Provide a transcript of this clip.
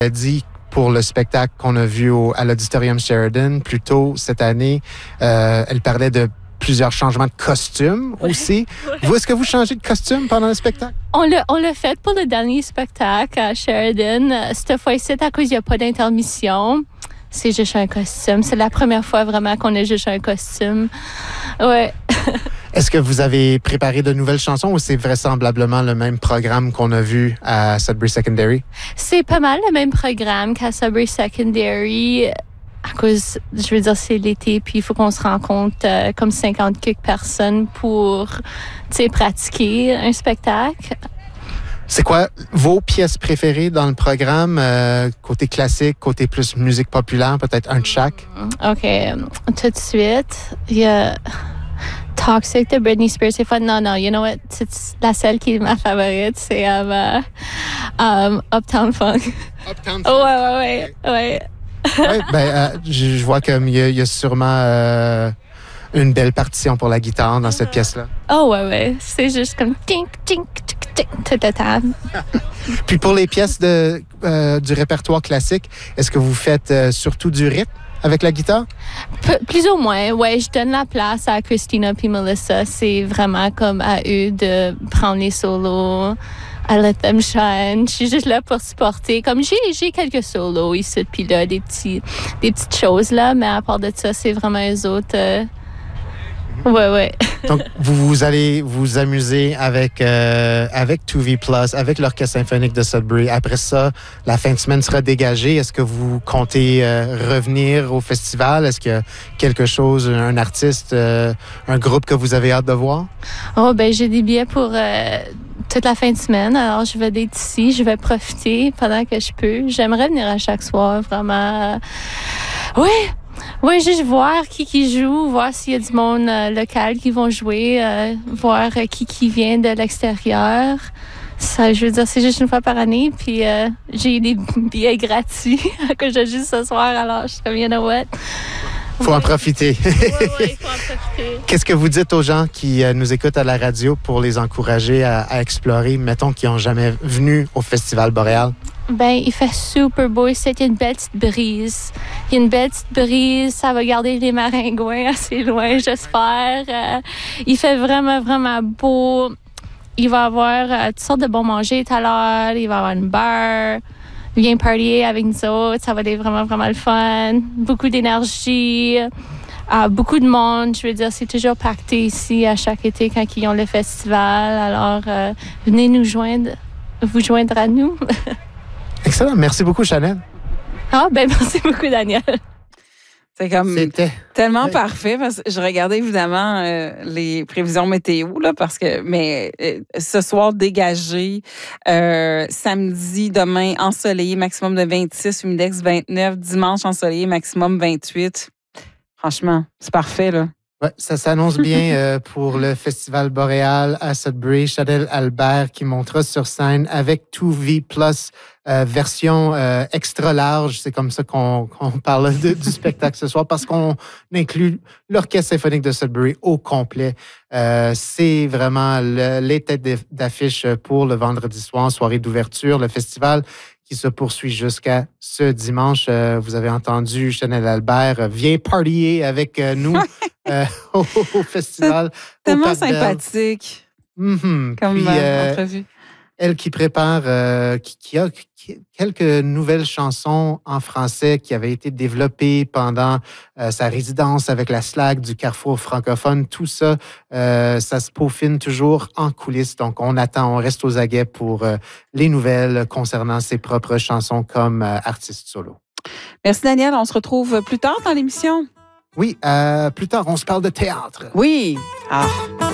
dit pour le spectacle qu'on a vu à l'Auditorium Sheridan plus tôt cette année. Elle parlait de plusieurs changements de costumes aussi. Ouais. Vous, est-ce que vous changez de costume pendant le spectacle? On l'a fait pour le dernier spectacle à Sheridan. Cette fois-ci, à cause qu'il n'y a pas d'intermission, c'est juste un costume. C'est la première fois vraiment qu'on a juste un costume. Ouais. Est-ce que vous avez préparé de nouvelles chansons ou c'est vraisemblablement le même programme qu'on a vu à Sudbury Secondary? C'est pas mal le même programme qu'à Sudbury Secondary. À cause, je veux dire, c'est l'été, puis il faut qu'on se rencontre comme 50 quelques personnes pour, pratiquer un spectacle. C'est quoi vos pièces préférées dans le programme? Côté classique, côté plus musique populaire, peut-être un de chaque? OK. Tout de suite, il y a Toxic de Britney Spears. C'est fun. Non, you know what? C'est la seule qui est ma favorite, c'est Uptown Funk. Uptown Funk? Ouais. Oui, je vois qu'il y a sûrement une belle partition pour la guitare dans cette pièce-là. Oh, ouais. C'est juste comme tink, tink, tink, tink, tout le temps. Puis pour les pièces du répertoire classique, est-ce que vous faites surtout du rythme avec la guitare? Plus ou moins, ouais. Je donne la place à Christina puis Melissa. C'est vraiment comme à eux de prendre les solos. I let them shine. Je suis juste là pour supporter. Comme j'ai quelques solos ici puis là, des petites choses là, mais à part de ça, c'est vraiment eux autres. Ouais. Donc vous allez vous amuser avec 2V+, avec l'Orchestre symphonique de Sudbury. Après ça, la fin de semaine sera dégagée. Est-ce que vous comptez revenir au festival? Est-ce qu'il y a quelque chose, un artiste, un groupe que vous avez hâte de voir? Oh j'ai des billets pour toute la fin de semaine. Alors, je vais être ici. Je vais profiter pendant que je peux. J'aimerais venir à chaque soir, vraiment. Oui, juste voir qui joue, voir s'il y a du monde local qui vont jouer, voir qui vient de l'extérieur. Ça, je veux dire, c'est juste une fois par année. Puis, j'ai des billets gratuits que je joue ce soir. Alors, je suis comme, you know what? Faut en profiter. Oui, il faut en profiter. Qu'est-ce que vous dites aux gens qui nous écoutent à la radio pour les encourager à explorer, mettons, qui n'ont jamais venu au Festival Boréal? Il fait super beau ici. Il y a une belle petite brise. Ça va garder les maringouins assez loin, j'espère. Il fait vraiment, vraiment beau. Il va y avoir toutes sortes de bons manger tout à l'heure. Il va y avoir une bar. Viens partier avec nous autres. Ça va être vraiment, vraiment le fun. Beaucoup d'énergie. Beaucoup de monde. Je veux dire, c'est toujours pacté ici à chaque été quand ils ont le festival. Alors, venez vous joindre à nous. Excellent. Merci beaucoup, Chanel. Merci beaucoup, Daniel. C'était tellement parfait parce que je regardais évidemment les prévisions météo là mais ce soir dégagé, samedi, demain ensoleillé, maximum de 26, humidex 29, dimanche ensoleillé, maximum 28. Franchement, c'est parfait là. Ouais, ça s'annonce bien pour le Festival Boréal à Sudbury. Chanel Albert qui montera sur scène avec 2V+, version extra large. C'est comme ça qu'on parle du spectacle ce soir parce qu'on inclut l'Orchestre symphonique de Sudbury au complet. C'est vraiment les têtes d'affiche pour le vendredi soir, soirée d'ouverture. Le festival qui se poursuit jusqu'à ce dimanche. Vous avez entendu Chanel Albert. Viens partier avec nous au festival. Tellement sympathique. Mm-hmm. Comme entrevue. Elle qui prépare, qui a quelques nouvelles chansons en français qui avaient été développées pendant sa résidence avec la SLAC du Carrefour francophone. Tout ça, ça se peaufine toujours en coulisses. Donc, on reste aux aguets pour les nouvelles concernant ses propres chansons comme artiste solo. Merci, Daniel. On se retrouve plus tard dans l'émission. Oui, plus tard, on se parle de théâtre. Oui.